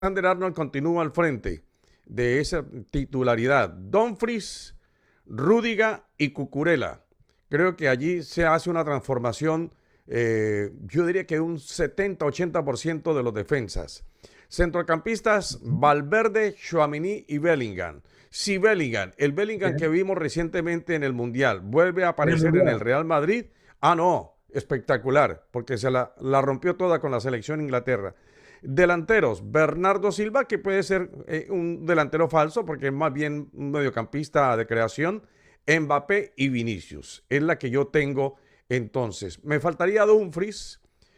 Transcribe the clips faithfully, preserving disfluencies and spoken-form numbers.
Alexander Arnold continúa al frente de esa titularidad. Dumfries, Rúdiga y Cucurella. Creo que allí se hace una transformación, eh, yo diría que un setenta ochenta por ciento de los defensas. Centrocampistas, Valverde, Tchouaméni y Bellingham. Si Bellingham, el Bellingham que vimos recientemente en el Mundial, vuelve a aparecer en el Real Madrid, ah no, espectacular, porque se la, la rompió toda con la selección de Inglaterra. Delanteros, Bernardo Silva, que puede ser eh, un delantero falso, porque es más bien un mediocampista de creación. Mbappé y Vinicius, es la que yo tengo entonces. Me faltaría Dumfries,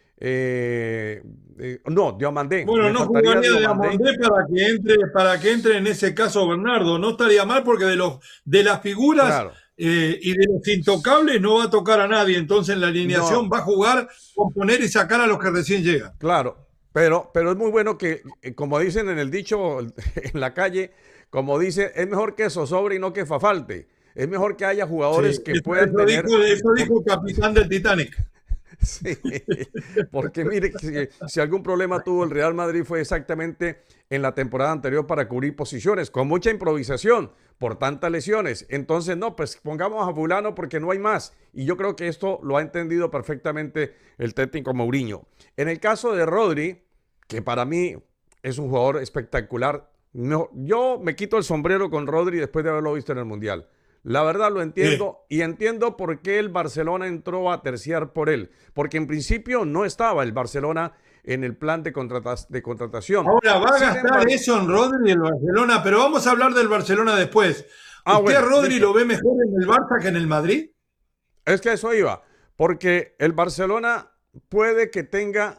eh, eh, no, Diomandé, Bueno, me no faltaría jugaría de Diomandé. Diamandé para que entre, para que entre en ese caso Bernardo. No estaría mal porque de los de las figuras Claro, eh, y de los intocables no va a tocar a nadie. Entonces en la alineación no, va a jugar con poner y sacar a los que recién llegan. claro, pero, pero es muy bueno que, eh, como dicen en el dicho en la calle, como dice, es mejor que zozobre y no que fafalte. Es mejor que haya Sí, jugadores que eso, puedan eso tener, dijo, eso por, dijo el capitán del Titanic. sí, porque mire, si, si algún problema tuvo el Real Madrid fue exactamente en la temporada anterior para cubrir posiciones, con mucha improvisación, por tantas lesiones. Entonces, no, pues pongamos a fulano porque no hay más. Y yo creo que esto lo ha entendido perfectamente el técnico Mourinho. En el caso de Rodri, que para mí es un jugador espectacular, no, yo me quito el sombrero con Rodri después de haberlo visto en el Mundial. La verdad lo Sí. entiendo y entiendo por qué el Barcelona entró a terciar por él. Porque en principio no estaba el Barcelona en el plan de, contrata de contratación. Ahora va a Sin gastar embargo, eso en Rodri y el Barcelona, pero vamos a hablar del Barcelona después. ah, ¿Usted a bueno, Rodri lo listo. ve mejor en el Barça que en el Madrid? Es que a eso iba. Porque el Barcelona puede que tenga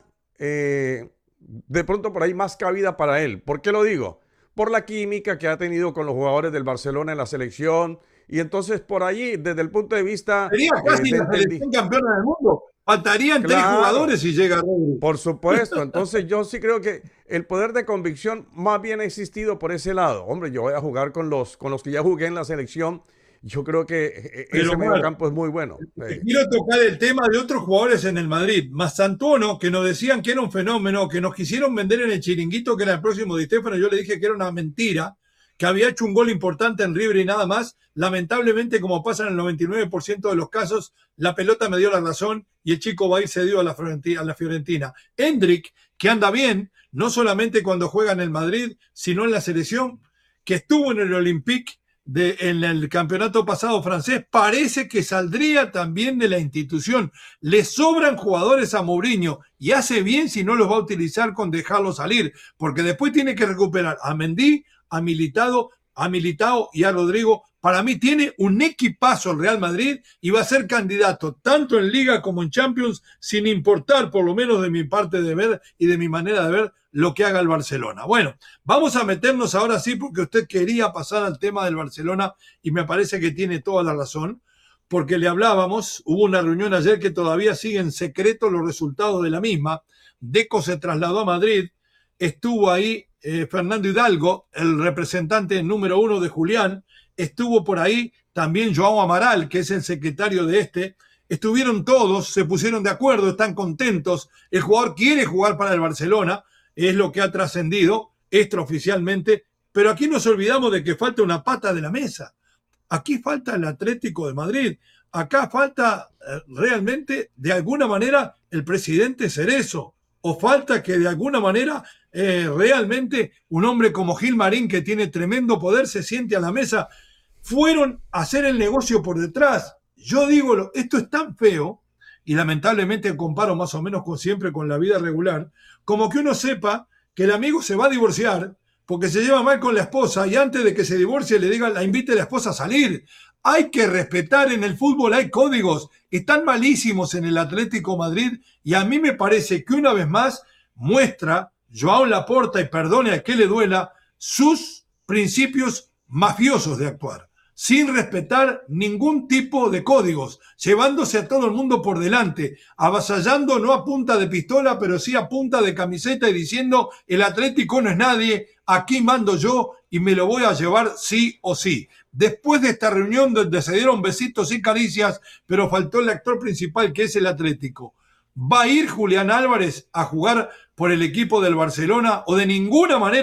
eh, de pronto por ahí más cabida para él. ¿Por qué lo digo? Por la química que ha tenido con los jugadores del Barcelona en la selección. Y entonces por allí, desde el punto de vista Sería eh, casi de la entendimiento. selección campeona del mundo. Faltarían tres Claro, jugadores si llega Rodri. por supuesto. Entonces yo sí creo que el poder de convicción más bien ha existido por ese lado. Hombre, yo voy a jugar con los, con los que ya jugué en la selección. Yo creo que eh, Pero ese medio bueno, campo es muy bueno. Eh, quiero tocar el tema de otros jugadores en el Madrid. Mastantuono, que nos decían que era un fenómeno, que nos quisieron vender en el chiringuito, que era el próximo Di Stéfano. Yo le dije que era una mentira, que había hecho un gol importante en River y nada más. Lamentablemente, como pasa en el noventa y nueve por ciento de los casos, la pelota me dio la razón y el chico va a ir cedido a la Fiorentina. A la Fiorentina. Hendrik, que anda bien, no solamente cuando juega en el Madrid, sino en la selección, que estuvo en el Olympique de, en el campeonato pasado francés, parece que saldría también de la institución. Le sobran jugadores a Mourinho y hace bien si no los va a utilizar con dejarlo salir, porque después tiene que recuperar a Mendy, a Militado, a Militao y a Rodrigo. Para mí tiene un equipazo el Real Madrid y va a ser candidato tanto en Liga como en Champions, sin importar, por lo menos de mi parte de ver y de mi manera de ver, lo que haga el Barcelona. Bueno, vamos a meternos ahora sí, porque usted quería pasar al tema del Barcelona y me parece que tiene toda la razón, porque le hablábamos, hubo una reunión ayer que todavía sigue en secreto los resultados de la misma. Deco se trasladó a Madrid, estuvo ahí eh, Fernando Hidalgo, el representante número uno de Julián, estuvo por ahí también Joao Amaral, que es el secretario de este. Estuvieron todos, se pusieron de acuerdo, están contentos. El jugador quiere jugar para el Barcelona, es lo que ha trascendido extraoficialmente, pero aquí nos olvidamos de que falta una pata de la mesa. Aquí falta el Atlético de Madrid. Acá falta eh, realmente, de alguna manera, el presidente Cerezo. O falta que de alguna manera eh, realmente un hombre como Gil Marín, que tiene tremendo poder, se siente a la mesa. Fueron a hacer el negocio por detrás. Yo digo, esto es tan feo, y lamentablemente comparo más o menos con siempre con la vida regular, como que uno sepa que el amigo se va a divorciar porque se lleva mal con la esposa y antes de que se divorcie le diga, la invite a la esposa a salir. Hay que respetar, en el fútbol hay códigos, están malísimos en el Atlético Madrid y a mí me parece que una vez más muestra Joao Laporta, y perdone a que le duela, sus principios mafiosos de actuar, sin respetar ningún tipo de códigos, llevándose a todo el mundo por delante, avasallando no a punta de pistola, pero sí a punta de camiseta y diciendo, el Atlético no es nadie, aquí mando yo y me lo voy a llevar sí o sí. Después de esta reunión donde se dieron besitos y caricias, pero faltó el actor principal, que es el Atlético. ¿Va a ir Julián Álvarez a jugar por el equipo del Barcelona o de ninguna manera